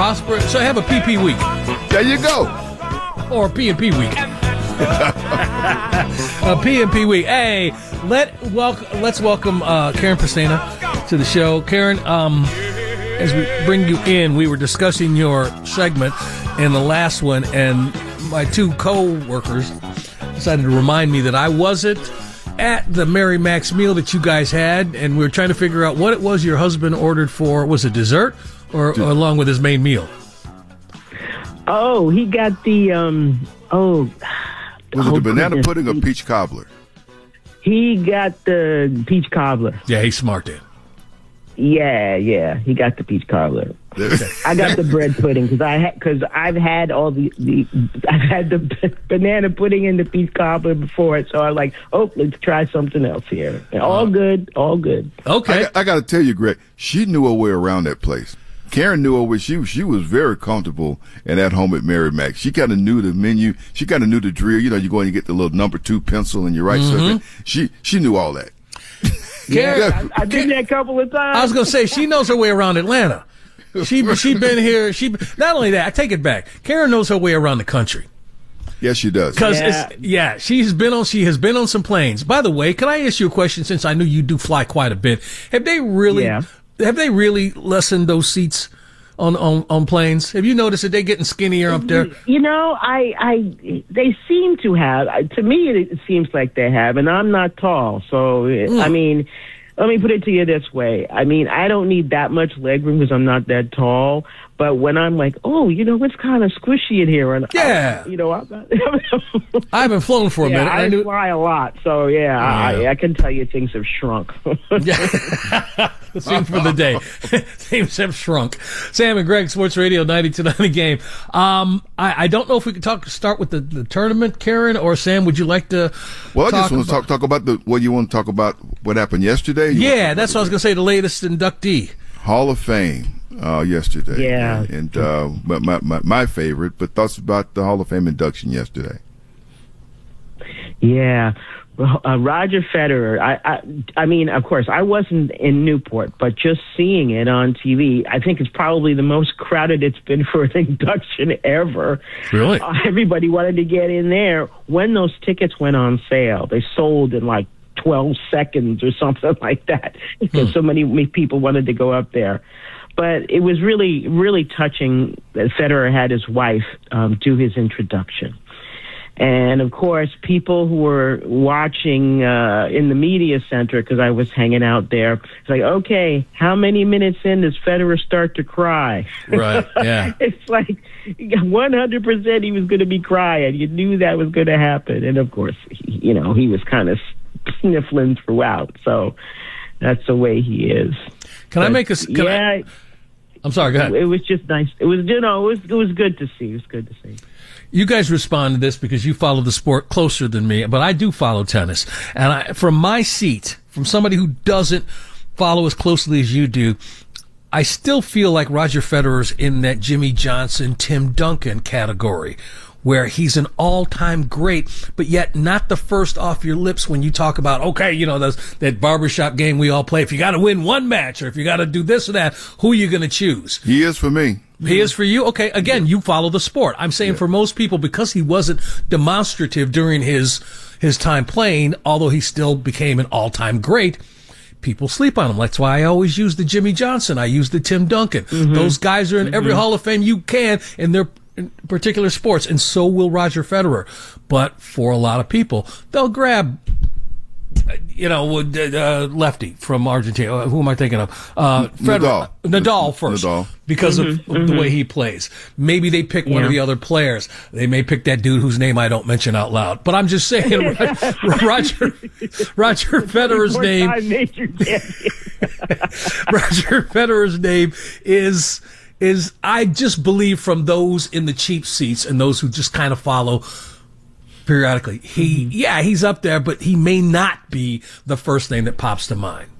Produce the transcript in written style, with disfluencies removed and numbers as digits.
prosperous. So have a PP week. There you go. Or P&P week. A P&P week. Hey, let's welcome Karen Priscena to the show. Karen, as we bring you in, we were discussing your segment in the last one, and my two co-workers decided to remind me that I wasn't at the Mary Mac's meal that you guys had, and we were trying to figure out what it was your husband ordered for. Was it dessert or along with his main meal? Oh, he got the Was it the banana pudding or peach cobbler? He got the peach cobbler. Yeah, he's smart then. Yeah, he got the peach cobbler. I got the bread pudding because I've had all I've had the banana pudding and the peach cobbler before, so I was like, let's try something else here. All good. Okay, I got to tell you, Greg, she knew her way around that place. Karen knew her way. She was very comfortable and at home at Mary Mac. She kind of knew the menu. She kind of knew the drill. You know, you go and you get the little number 2 pencil and you write something. She knew all that. Yeah, I've been there a couple of times. I was going to say, she knows her way around Atlanta. She been here. Not only that, I take it back. Karen knows her way around the country. Yes, she does. Because she has been on some planes. By the way, can I ask you a question? Since I knew you do fly quite a bit, have they really lessened those seats on planes? Have you noticed that they're getting skinnier up there? You know, they seem to have. To me, it seems like they have, and I'm not tall, so I mean, let me put it to you this way. I mean, I don't need that much leg room because I'm not that tall. But when I'm like, it's kind of squishy in here, and I haven't flown for a minute. I fly a lot, so I can tell you things have shrunk. Same for the day. Things have shrunk. Sam and Greg, Sports Radio 92.9 The Game. I don't know if we could start with the tournament, Karen, or Sam. Would you like to? Well, I just want to talk about what you want to talk about. What happened yesterday? That's what I was going to say. The latest inductee, Hall of Fame. Yesterday. Yeah. And but my favorite, but thoughts about the Hall of Fame induction yesterday. Yeah. Well, Roger Federer, I mean, of course, I wasn't in Newport, but just seeing it on TV, I think it's probably the most crowded it's been for an induction ever. Really? Everybody wanted to get in there. When those tickets went on sale, they sold in like 12 seconds or something like that because so many people wanted to go up there. But it was really, really touching that Federer had his wife do his introduction. And, of course, people who were watching in the media center, because I was hanging out there, it's like, okay, how many minutes in does Federer start to cry? Right, yeah. It's like 100% he was going to be crying. You knew that was going to happen. And, of course, he was kind of sniffling throughout. So that's the way he is. I'm sorry, go ahead. It was just nice. It was, it was good to see. It was good to see. You guys respond to this because you follow the sport closer than me, but I do follow tennis. And from my seat, from somebody who doesn't follow as closely as you do, I still feel like Roger Federer's in that Jimmy Johnson, Tim Duncan category, where he's an all-time great, but yet not the first off your lips when you talk about, that barbershop game we all play. If you got to win one match or if you got to do this or that, who are you going to choose? He is for me. He is for you? Okay, again, you follow the sport. I'm saying for most people, because he wasn't demonstrative during his time playing, although he still became an all-time great, people sleep on him. That's why I always use the Jimmy Johnson. I use the Tim Duncan. Those guys are in every Hall of Fame you can in their particular sports, and so will Roger Federer. But for a lot of people, they'll grab, lefty from Argentina. Who am I thinking of? Nadal first. Nadal. Because of the way he plays. Maybe they pick one of the other players. They may pick that dude whose name I don't mention out loud. But I'm just saying, Roger Federer's name. Roger Federer's name is I just believe from those in the cheap seats and those who just kind of follow periodically. He's up there, but he may not be the first name that pops to mind.